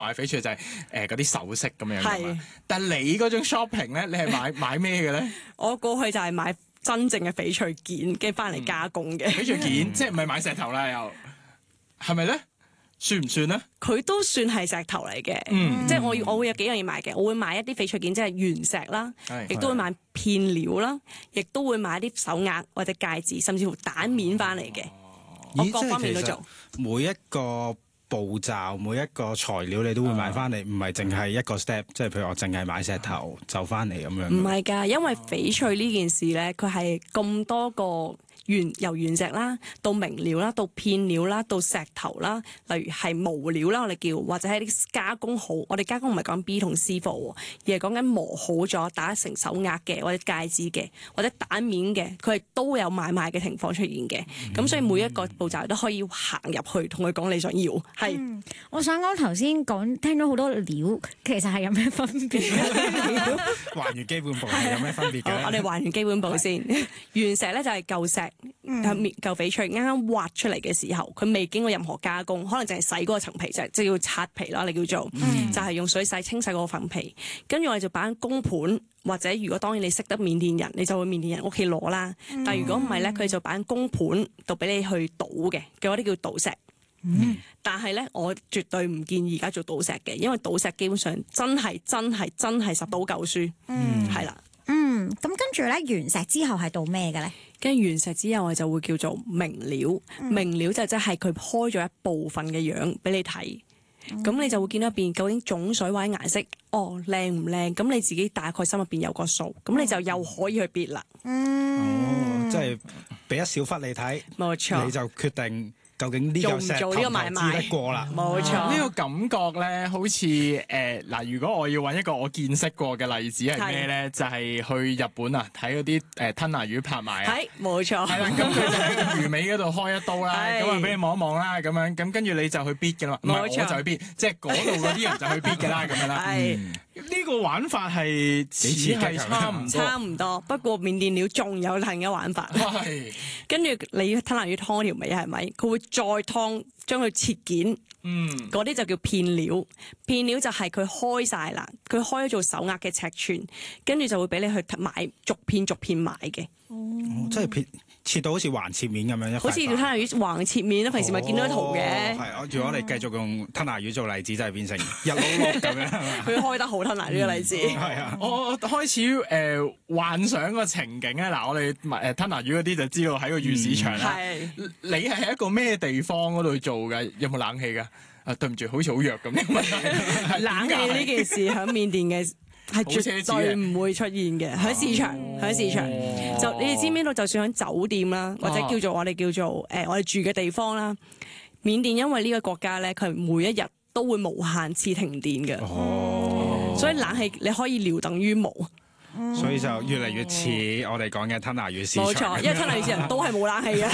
買翡翠就係嗰啲首飾咁樣㗎嘛係。 但係你嗰種 shopping 咧，你係買咩嘅咧？ 我過去就係買真正嘅翡翠件，跟住翻嚟加工嘅。 翡翠件即係唔係買石頭啦？又係咪咧？算唔算咧？ 佢都算係石頭嚟嘅，即係我會有幾樣嘢買嘅，我會買一啲翡翠件，即係原石啦，亦都會買片料啦，亦都會買啲手鐲或者戒指，甚至乎蛋面翻嚟嘅，我各方面都做。 每一個步驟，每一個材料你都會買翻嚟，唔係淨係一個 step，即係譬如我淨係買石頭就翻嚟咁樣。 唔係㗎，因為翡翠呢件事咧，佢係咁多個。由原石啦，到明料啦，到片料啦，到石頭啦，例如係模料啦，我哋叫或者係啲加工好，我哋加工唔係講 B 同 C 貨，而係講緊磨好咗打成手鐲嘅，或者戒指嘅，或者蛋面嘅，佢係都有買賣嘅情況出現嘅。咁所以每一個步驟都可以行入去同佢講你想要。係， 我想講頭先講聽咗好多料，其實係有咩分別咧？ 還原基本步係有咩分別嘅？ 我哋還原基本步先。原石咧就係舊石。舊翡翠啱啱挖出嚟嘅時候，佢未經過任何加工，可能淨係洗嗰個層皮，即係要刷皮啦，你叫做，就係用水洗清洗嗰個粉皮，跟住我哋就擺喺公盤，或者如果當然你識得緬甸人，你就會緬甸人屋企攞啦。但係如果唔係咧，佢就擺喺公盤度俾你去倒嘅，嗰啲叫倒石。但係咧，我絕對唔建議而家做倒石嘅，因為倒石基本上真係實倒舊書，係啦。 咁跟住咧，原石之後係到咩嘅咧？ 跟住原石之後，我就會叫做明料。明料就即係佢開咗一部分嘅樣俾你睇，咁你就會見到入邊究竟種水或者顏色，靚唔靚？咁你自己大概心入邊有個數，咁你就又可以去 bid 啦。 即係俾一小忽你睇， 冇錯， 你就決定。究竟呢個石頭投資得過啦？ 冇錯， 呢個感覺咧，好似嗱，如果我要揾一個我見識過嘅例子係咩咧？就係去日本啊，睇嗰啲吞拿魚拍賣啊。 係，冇錯。 係啦，咁佢就喺個魚尾嗰度開一刀啦，咁啊俾你望一望啦，咁樣咁跟住你就去 bid 㗎啦，唔係我就去 bid，即係嗰度嗰啲人就去 bid 㗎啦，咁樣啦。係。呢個玩法係似係差唔多， 不過緬甸料仲有另一玩法。 係。跟住你吞拿魚劏條尾係咪？佢會再劏，將佢切件。嗰啲就叫片料。片料就係佢開晒啦，佢開咗做手鐲嘅尺寸，跟住就會俾你去買逐片買嘅。 即係切到好似橫切面咁樣一塊塊， 好似吞拿魚橫切面啦，平時咪見到圖嘅。 係，如果你繼續用吞拿魚做例子，就係變成一碌碌咁樣。 佢開得好吞拿魚嘅例子。 係啊， 我開始幻想個情景咧。嗱，我哋吞拿魚嗰啲就知道喺個魚市場啦。你係喺一個咩地方嗰度做嘅？有冇冷氣㗎？對唔住，好似好弱咁。 冷氣呢件事喺緬甸嘅。係絕對唔會出現嘅，喺市場，就你哋知唔知道？就算喺酒店啦，或者叫做我哋我哋住嘅地方啦，緬甸因為呢個國家咧，佢每一日都會無限次停電嘅，所以冷氣你可以聊等於無。 所以就越嚟越似我哋講嘅吞拿魚市場。 冇錯，因為吞拿魚市場都係冇冷氣嘅。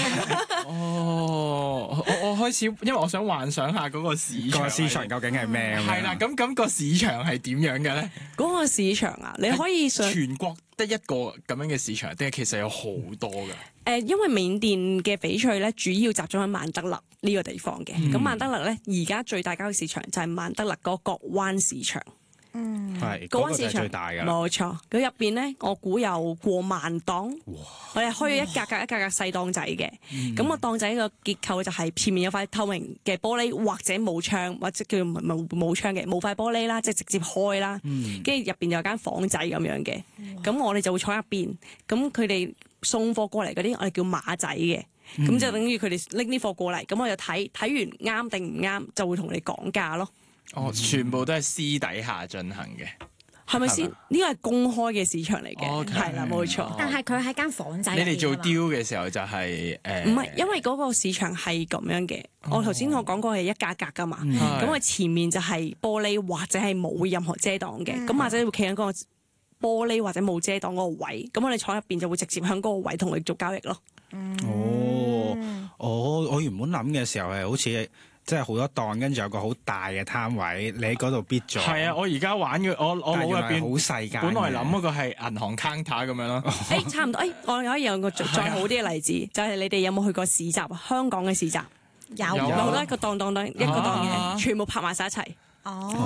我開始，因為我想幻想下嗰個市場。個市場究竟係咩？係啦，咁個市場係點樣嘅咧？嗰個市場啊，你可以全國得一個咁樣嘅市場，定係其實有好多㗎？因為緬甸嘅翡翠咧，主要集中喺曼德勒呢個地方嘅。咁曼德勒咧，而家最大交易市場就係曼德勒嗰個角灣市場。 係嗰個市場最大嘅， 冇錯。佢入邊咧，我估有過萬檔。我哋開咗一格格細檔仔嘅。咁個檔仔個結構就係前面有塊透明嘅玻璃，或者冇窗，或者叫冇窗嘅冇塊玻璃啦，即係直接開啦。跟住入邊有間房仔咁樣嘅。咁我哋就會坐入邊。咁佢哋送貨過嚟嗰啲，我哋叫馬仔嘅。咁就等於佢哋拎啲貨過嚟。咁我就睇完啱定唔啱，就會同你講價咯。全部都係私底下進行嘅，係咪先？呢個係公開嘅市場嚟嘅，係啦，冇錯。 但係佢喺間房仔。 你哋做 deal 嘅時候就係唔係，因為嗰個市場係咁樣嘅。我頭先我講過係一格格噶嘛，咁佢前面就係玻璃或者係冇任何遮擋嘅，咁或者會企喺嗰個玻璃或者冇遮擋嗰個位，咁我哋坐入邊就會直接喺嗰個位同佢做交易咯。 我原本諗嘅時候係好似。即係好多檔，跟住有個好大嘅攤位，你喺嗰度 bid 咗。係啊，我而家玩嘅，我腦入邊好細間。本來諗嗰個係銀行 counter 咁樣咯。 差唔多。我可以有個再好啲嘅例子，就係你哋有冇去過市集啊？香港嘅市集有好多一個檔一個檔嘅，全部拍埋晒一齊。 哦。